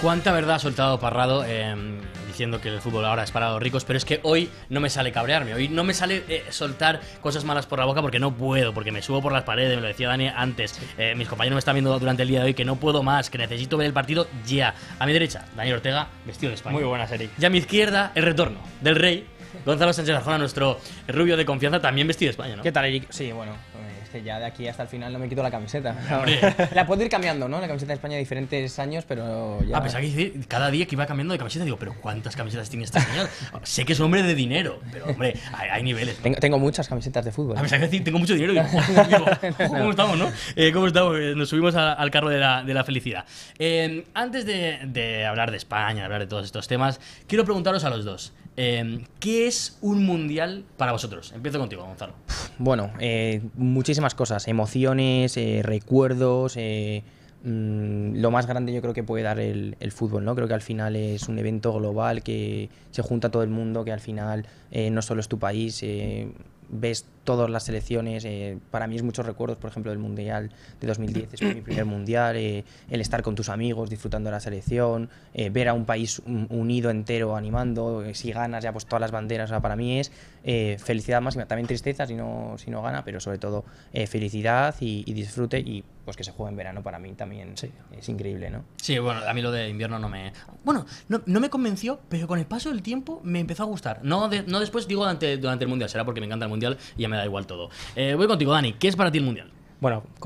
Cuánta verdad ha soltado Parrado diciendo que el fútbol ahora es para los ricos, pero es que hoy no me sale cabrearme, hoy no me sale soltar cosas malas por la boca porque no puedo, porque me subo por las paredes, me lo decía Dani antes, mis compañeros me están viendo durante el día de hoy que no puedo más, que necesito ver el partido ya. A mi derecha, Dani Ortega, vestido de España. Muy buenas, Eric. Y a mi izquierda, el retorno del rey, Gonzalo Sánchez Arjona, nuestro rubio de confianza, también vestido de España, ¿no? ¿Qué tal, Eric? Sí, bueno, es que ya de aquí hasta el final no me quito la camiseta. Hombre. La puedo ir cambiando, ¿no? La camiseta de España diferentes años, pero ya... Pensaba que cada día que iba cambiando de camiseta, digo, pero ¿cuántas camisetas tiene este señor? Sé que es un hombre de dinero, pero hombre, hay niveles, ¿no? Tengo muchas camisetas de fútbol. A pesar de decir, tengo mucho dinero. Digo, ¿cómo estamos, no? ¿Cómo estamos? Nos subimos al carro de la felicidad. Antes de hablar de España, de hablar de todos estos temas, quiero preguntaros a los dos. ¿Qué es un mundial para vosotros? Empiezo contigo, Gonzalo. Bueno, muchísimas cosas, emociones, recuerdos, lo más grande yo creo que puede dar el fútbol, ¿no? Creo que al final es un evento global que se junta todo el mundo, que al final no solo es tu país, ves todas las selecciones, para mí es muchos recuerdos, por ejemplo, del Mundial de 2010, es mi primer Mundial, el estar con tus amigos, disfrutando de la selección, ver a un país unido entero animando, si ganas ya pues todas las banderas, o sea, para mí es felicidad máxima, también tristeza si no gana, pero sobre todo felicidad y disfrute, y pues que se juegue en verano para mí también es increíble, ¿no? Sí, bueno, a mí lo de invierno no me... Bueno, no me convenció, pero con el paso del tiempo me empezó a gustar. No después, digo, durante el Mundial, será porque me encanta el Mundial y ya me da igual todo. Voy contigo, Dani. ¿Qué es para ti el Mundial? Bueno,